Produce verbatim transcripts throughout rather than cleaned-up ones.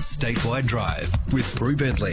Statewide Drive with Brew Bentley.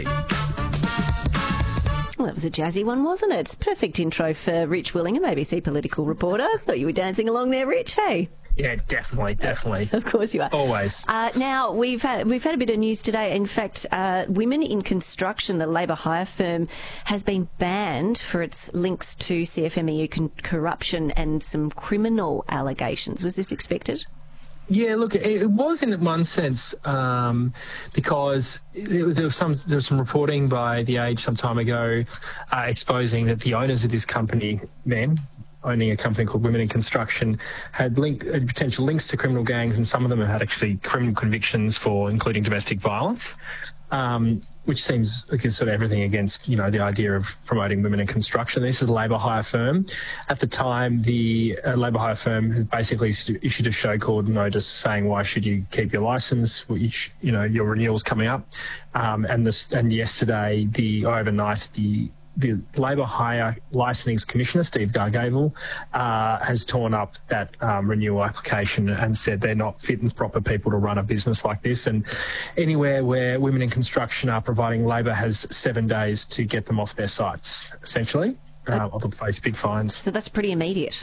Well, that was a jazzy one, wasn't it? Perfect intro for Rich Willingham, A B C political reporter. Thought you were dancing along there, Rich. Hey. Yeah, definitely, definitely. Of course you are. Always. Uh, now, we've had, we've had a bit of news today. In fact, uh, Women in Construction, the labour hire firm, has been banned for its links to C F M E U con- corruption and some criminal allegations. Was this expected? Yeah, look, it was in one sense um, because there was some there was some reporting by The Age some time ago uh, exposing that the owners of this company, men, owning a company called Women in Construction, had link, had potential links to criminal gangs, and some of them had actually criminal convictions for including domestic violence, um, which seems like it's sort of everything against, you know, the idea of promoting women in construction. This is a labour hire firm. At the time, the uh, labour hire firm had basically issued a show called notice saying, why should you keep your licence? Which, you know, your renewal's coming up. Um, and this, and yesterday, the overnight, the The Labour Hire Licensing Commissioner, Steve Gargavel, uh, has torn up that um, renewal application and said they're not fit and proper people to run a business like this. And anywhere where women in construction are providing labour has seven days to get them off their sites, essentially, uh, or they'll face big fines. So that's pretty immediate.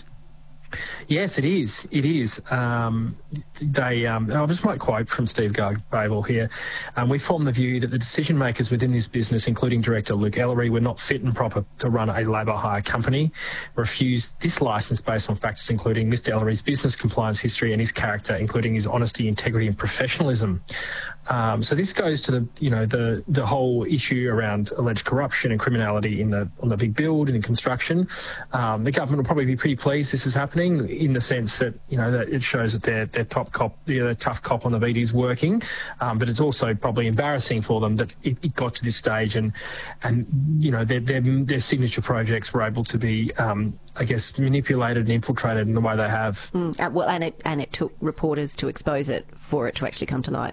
Yes, it is. It is. Um, they. Um, I just might quote from Steve Gargavel here. Um, we form the view that the decision makers within this business, including Director Luke Ellery, were not fit and proper to run a labour hire company. Refused this licence based on factors including Mister Ellery's business compliance history and his character, including his honesty, integrity, and professionalism. Um, so this goes to the, you know, the the whole issue around alleged corruption and criminality in the on the big build and in construction. Um, the government will probably be pretty pleased this is happening, in the sense that, you know, that it shows that their their top cop, their tough cop on the beat is working. Um, but it's also probably embarrassing for them that it, it got to this stage, and and you know their their, their signature projects were able to be, um, I guess, manipulated and infiltrated in the way they have. Mm, uh, well, and it and it took reporters to expose it for it to actually come to light.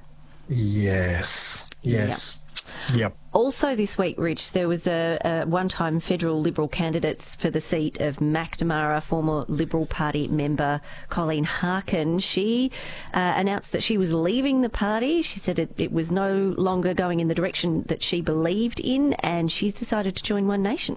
Yes. Yes. Yep. yep. Also this week, Rich, there was a, a one-time federal Liberal candidates for the seat of Macnamara, former Liberal Party member Colleen Harkin. She uh, announced that she was leaving the party. She said it, it was no longer going in the direction that she believed in, and she's decided to join One Nation.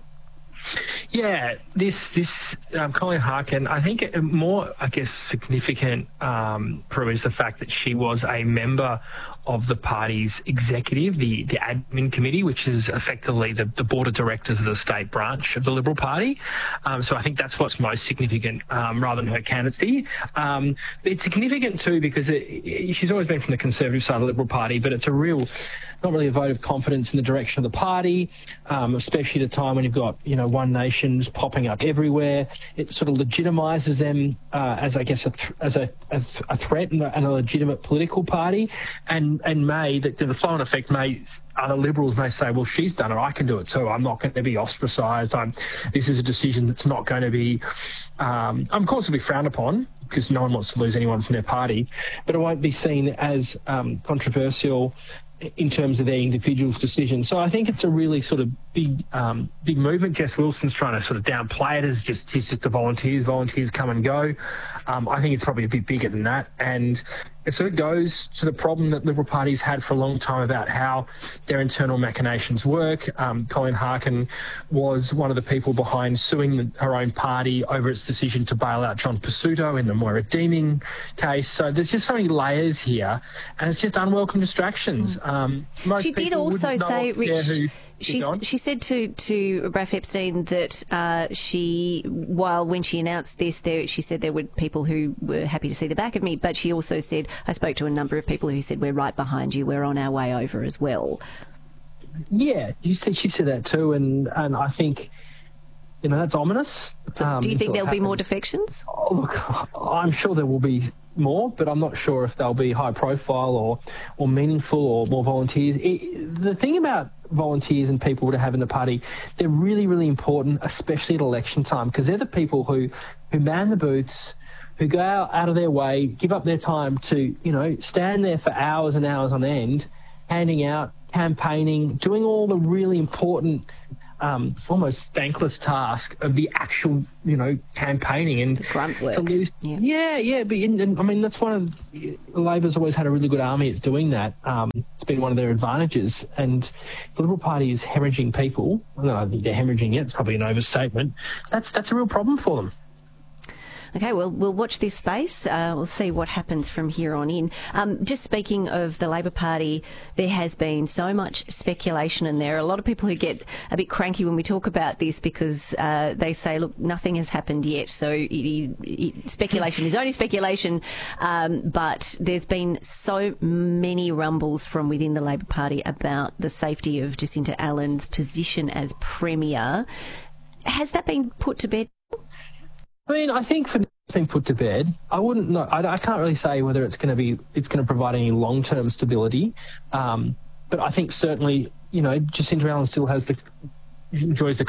Yeah, this this um, Colleen Harkin, I think more, I guess, significant um, Prue, is the fact that she was a member of the party's executive, the, the admin committee, which is effectively the, the board of directors of the state branch of the Liberal Party. Um, so I think that's what's most significant, um, rather than her candidacy. Um, it's significant too because it, it, she's always been from the Conservative side of the Liberal Party, but it's a real, not really a vote of confidence in the direction of the party, um, especially at a time when you've got, you know, One Nation's popping up everywhere. It sort of legitimises them uh, as, I guess, a th- as a, a, th- a threat and a, and a legitimate political party. And and may, the, the flow-on effect may, other Liberals may say, well, she's done it, I can do it too. I'm not going to be ostracised. I'm, this is a decision that's not going to be, um, of course, it'll be frowned upon because no one wants to lose anyone from their party, but it won't be seen as um, controversial in terms of their individual's decision. So I think it's a really sort of big um, big movement. Jess Wilson's trying to sort of downplay it as just, she's just a volunteers. Volunteers come and go. Um, I think it's probably a bit bigger than that. And it sort of goes to the problem that Liberal parties had for a long time about how their internal machinations work. Um, Colleen Harkin was one of the people behind suing her own party over its decision to bail out John Pizzuto in the Moira Deeming case. So there's just so many layers here, and it's just unwelcome distractions. Um, most she did also say, Rich, yeah, who, she, she said to, to Raph Epstein that uh, she, while when she announced this, there, she said there were people who were happy to see the back of me, but she also said, I spoke to a number of people who said, we're right behind you, we're on our way over as well. Yeah, you said, she said that too, and, and I think, you know, that's ominous. So um, do you think there'll happens. be more defections? Oh, look, I'm sure there will be more, but I'm not sure if they'll be high profile or, or meaningful or more volunteers. It, the thing about volunteers and people to have in the party, they're really, really important, especially at election time, because they're the people who, who man the booths, who go out, out of their way, give up their time to, you know, stand there for hours and hours on end, handing out, campaigning, doing all the really important um, almost thankless task of the actual, you know, campaigning and The grunt work. to lose. Yeah. Yeah, yeah. But and, and, I mean, that's one of Labor's always had a really good army at doing that. Um, it's been one of their advantages. And the Liberal Party is hemorrhaging people. I don't think they're hemorrhaging yet. It's probably an overstatement. That's that's a real problem for them. Okay, well, we'll watch this space. Uh, we'll see what happens from here on in. Um, just speaking of the Labor Party, there has been so much speculation, and there are a lot of people who get a bit cranky when we talk about this because uh, they say, look, nothing has happened yet, so it, it, speculation is only speculation. Um, but there's been so many rumbles from within the Labor Party about the safety of Jacinta Allen's position as Premier. Has that been put to bed? I mean, I think for it's been put to bed. I wouldn't know. I, I can't really say whether it's going to be it's going to provide any long-term stability. Um, but I think certainly, you know, Jacinta Allen still has the enjoys the